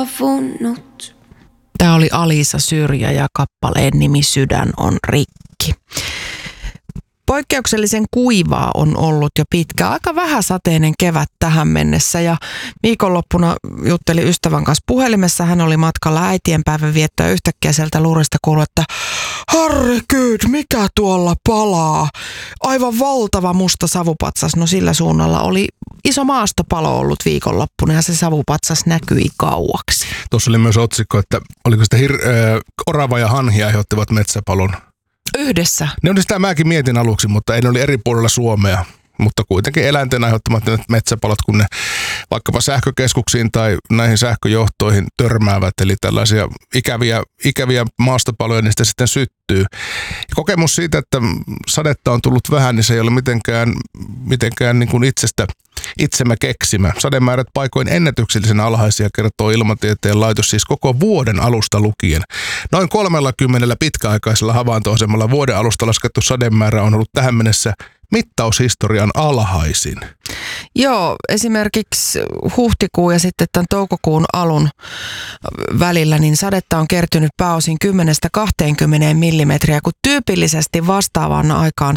Tämä oli Alisa Syrjä ja kappaleen nimi Sydän on rikki. Poikkeuksellisen kuivaa on ollut jo pitkä, aika vähäsateinen kevät tähän mennessä ja viikonloppuna juttelin ystävän kanssa puhelimessa. Hän oli matkalla äitienpäivän viettoa ja yhtäkkiä sieltä luurista kuului, että herregud, mikä tuolla palaa? Aivan valtava musta savupatsas. No sillä suunnalla oli iso maastopalo ollut viikonloppuna ja se savupatsas näkyi kauaksi. Tuossa oli myös otsikko, että oliko sitä orava ja hanhi aiheuttivat metsäpalon. Yhdessä. Ne oli sitä mäkin mietin aluksi, mutta ei ne oli eri puolilla Suomea. Mutta kuitenkin eläinten aiheuttamat metsäpalot, kun ne vaikkapa sähkökeskuksiin tai näihin sähköjohtoihin törmäävät, eli tällaisia ikäviä maastopaloja, niin sitä sitten syttyy. Ja kokemus siitä, että sadetta on tullut vähän, niin se ei ole mitenkään niin kuin itsemme keksimä. Sademäärät paikoin ennätyksellisen alhaisia, kertoo Ilmatieteen laitos, siis koko vuoden alusta lukien. Noin 30 pitkäaikaisella havaintoasemalla vuoden alusta laskettu sademäärä on ollut tähän mennessä mittaushistorian alhaisin. Joo, esimerkiksi huhtikuun ja sitten tämän toukokuun alun välillä, niin sadetta on kertynyt pääosin 10-20 millimetriä, kun tyypillisesti vastaavaan aikaan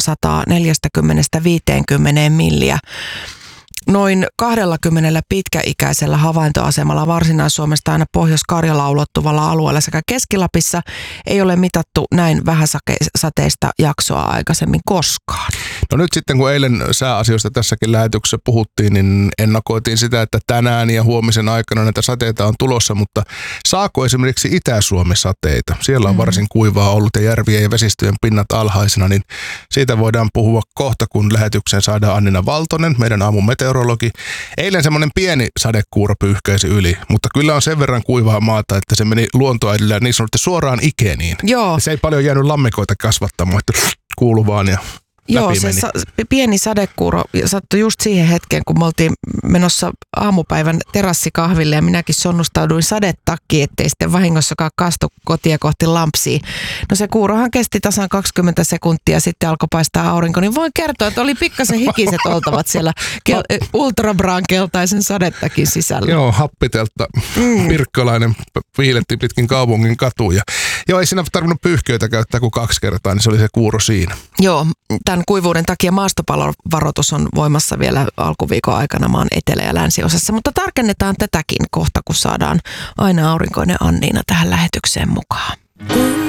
140-50 milliä. Noin 20 pitkäikäisellä havaintoasemalla Varsinais-Suomesta aina Pohjois-Karjalaan ulottuvalla alueella sekä Keski-Lapissa ei ole mitattu näin vähäsateista jaksoa aikaisemmin koskaan. No nyt sitten kun eilen sääasioista tässäkin lähetyksessä puhuttiin, niin ennakoitiin sitä, että tänään ja huomisen aikana näitä sateita on tulossa, mutta saako esimerkiksi Itä-Suomi sateita? Siellä on varsin kuivaa ollut ja järvien ja vesistöjen pinnat alhaisena, niin siitä voidaan puhua kohta, kun lähetykseen saadaan Annina Valtonen, meidän aamun meteorologi. Eilen semmoinen pieni sadekuuro pyyhkäisi yli, mutta kyllä on sen verran kuivaa maata, että se meni luontoäidillä niin sanotusti suoraan ikeniin. Joo. Se ei paljon jäänyt lammikoita kasvattamaan, että kuului vaan ja joo, se pieni sadekuuro sattui just siihen hetkeen, kun me oltiin menossa aamupäivän terassikahville ja minäkin sonnustauduin sadetakkiin, ettei sitten vahingossakaan kastu kotia kohti lampsia. No se kuurohan kesti tasan 20 sekuntia, sitten alkoi paistaa aurinko, niin voin kertoa, että oli pikkasen hikiset oltavat siellä ultrabraan keltaisen sadetakin sisällä. Joo, happiteltta. Pirkkalainen viiletti pitkin kaupungin katuja. Joo, ei siinä tarvinnut pyyhköitä käyttää kuin 2 kertaa, niin se oli se kuuro siinä. Joo, tämän kuivuuden takia maastopalovaroitus on voimassa vielä alkuviikon aikana maan etelä- ja länsiosassa, mutta tarkennetaan tätäkin kohta, kun saadaan aina aurinkoinen Anniina tähän lähetykseen mukaan.